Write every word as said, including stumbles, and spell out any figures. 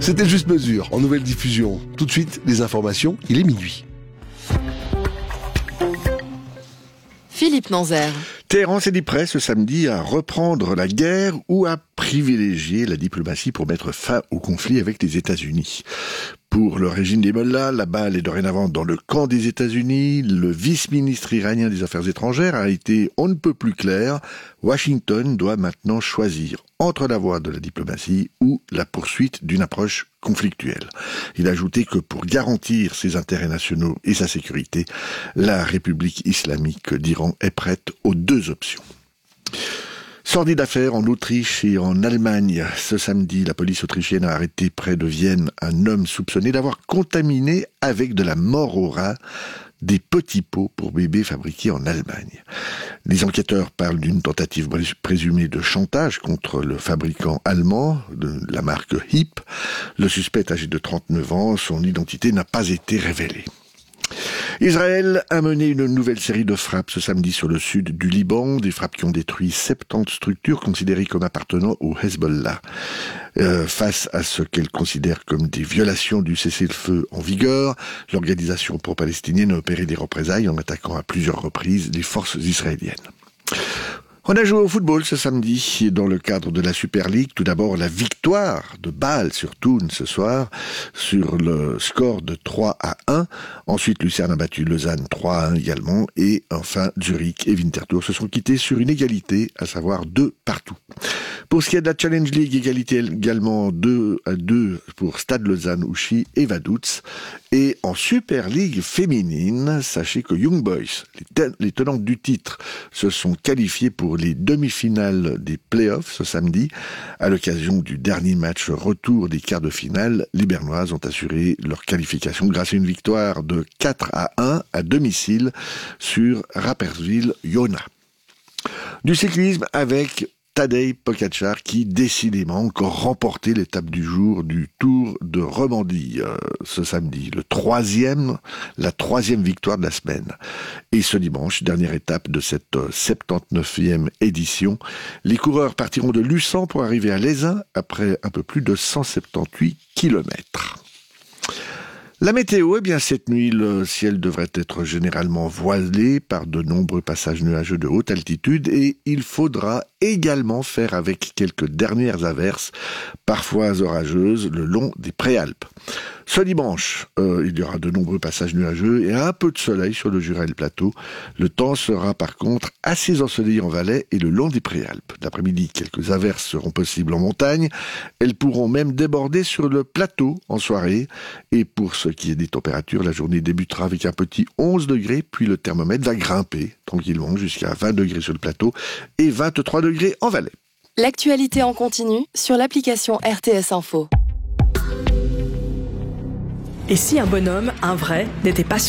C'était le Juste Mesure, en nouvelle diffusion. Tout de suite, les informations, il est minuit. Philippe Nanzer. Téhéran s'est dit prêt ce samedi à reprendre la guerre ou à privilégier la diplomatie pour mettre fin au conflit avec les États-Unis. Pour le régime des Mollahs, la balle est dorénavant dans le camp des États-Unis. Le vice-ministre iranien des Affaires étrangères a été on ne peut plus clair. Washington doit maintenant choisir entre la voie de la diplomatie ou la poursuite d'une approche conflictuelle. Il a ajouté que pour garantir ses intérêts nationaux et sa sécurité, la République islamique d'Iran est prête aux deux options. Sordide affaire en Autriche et en Allemagne. Ce samedi, la police autrichienne a arrêté près de Vienne un homme soupçonné d'avoir contaminé avec de la mort au rat des petits pots pour bébés fabriqués en Allemagne. Les enquêteurs parlent d'une tentative présumée de chantage contre le fabricant allemand de la marque Hipp. Le suspect âgé de trente-neuf ans, son identité n'a pas été révélée. Israël a mené une nouvelle série de frappes ce samedi sur le sud du Liban, des frappes qui ont détruit soixante-dix structures considérées comme appartenant au Hezbollah. Euh, face à ce qu'elle considère comme des violations du cessez-le-feu en vigueur, l'organisation pro-palestinienne a opéré des représailles en attaquant à plusieurs reprises les forces israéliennes. On a joué au football ce samedi dans le cadre de la Super League. Tout d'abord, la victoire de Bâle sur Thun ce soir sur le score de trois à un. Ensuite, Lucerne a battu Lausanne trois à un également. Et enfin, Zurich et Winterthur se sont quittés sur une égalité, à savoir deux partout. Pour ce qui est de la Challenge League, égalité également deux à deux pour Stade Lausanne, Ouchy et Vaduz. Et en Super League féminine, sachez que Young Boys, les, ten- les tenantes du titre, se sont qualifiés pour les demi-finales des playoffs ce samedi. À l'occasion du dernier match retour des quarts de finale, les Bernoises ont assuré leur qualification grâce à une victoire de quatre à un à domicile sur Rapperswil-Jona. Du cyclisme avec Tadej Pogačar qui décidément a encore remporté l'étape du jour du Tour de Romandie euh, ce samedi, le troisième, la troisième victoire de la semaine. Et ce dimanche, dernière étape de cette euh, soixante-dix-neuvième édition, les coureurs partiront de Luçon pour arriver à Lézin après un peu plus de cent soixante-dix-huit kilomètres. La météo, eh bien, cette nuit, le ciel devrait être généralement voilé par de nombreux passages nuageux de haute altitude et il faudra également faire avec quelques dernières averses, parfois orageuses, le long des Préalpes. Ce dimanche, euh, il y aura de nombreux passages nuageux et un peu de soleil sur le Jura et le plateau. Le temps sera par contre assez ensoleillé en Valais et le long des Préalpes. L'après-midi, quelques averses seront possibles en montagne. Elles pourront même déborder sur le plateau en soirée. Et pour ce qui est des températures, la journée débutera avec un petit onze degrés, puis le thermomètre va grimper tranquillement jusqu'à vingt degrés sur le plateau et vingt-trois degrés en Valais. L'actualité en continu sur l'application R T S Info. Et si un bonhomme, un vrai, n'était pas